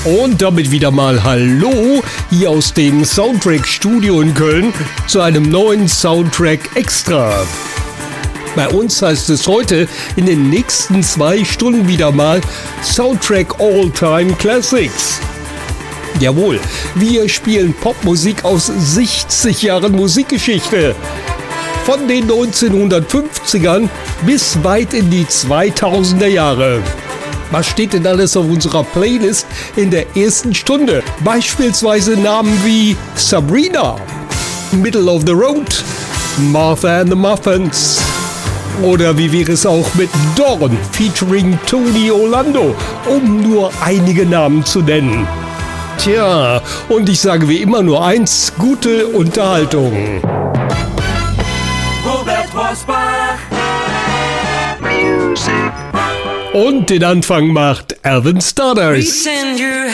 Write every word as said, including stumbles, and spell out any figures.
Und damit wieder mal Hallo hier aus dem Soundtrack-Studio in Köln zu einem neuen Soundtrack Extra. Bei uns heißt es heute in den nächsten zwei Stunden wieder mal Soundtrack All-Time Classics. Jawohl, wir spielen Popmusik aus sechzig Jahren Musikgeschichte. Von den neunzehnhundertfünfzigern bis weit in die zweitausender Jahre. Was steht denn alles auf unserer Playlist in der ersten Stunde? Beispielsweise Namen wie Sabrina, Middle of the Road, Martha and the Muffins. Oder wie wäre es auch mit Dawn featuring Tony Orlando, um nur einige Namen zu nennen. Tja, und ich sage wie immer nur eins, gute Unterhaltung. Robert Rosbach. Und den Anfang macht Alvin Stardust.